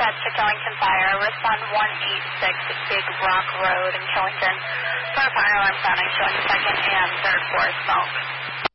dispatch to Killington Fire. Respond 186 Big Rock Road in Killington. For a fire alarm sounding showing second and third floor smoke.